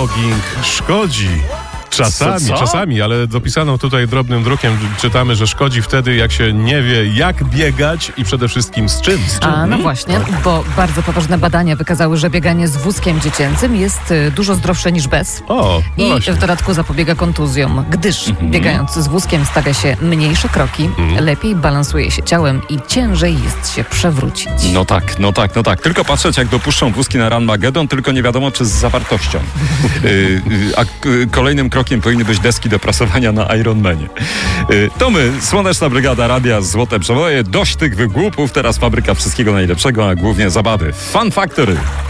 jogging szkodzi. Czasami, ale dopisano tutaj drobnym drukiem czytamy, że szkodzi wtedy, jak się nie wie, jak biegać i przede wszystkim z czym. No właśnie, bo bardzo poważne badania wykazały, że bieganie z wózkiem dziecięcym jest dużo zdrowsze niż bez. I właśnie. w dodatku zapobiega kontuzjom, gdyż biegając z wózkiem stawia się mniejsze kroki, lepiej balansuje się ciałem i ciężej jest się przewrócić. No tak. Tylko patrzeć, jak dopuszczą wózki na Ranmagedon, tylko nie wiadomo, czy z zawartością. Kolejnym krokiem powinny być deski do prasowania na Ironmanie. To my, Słoneczna Brygada Radia Złote Przeboje. Dość tych wygłupów, teraz fabryka wszystkiego najlepszego, a głównie zabawy. Fun Factory.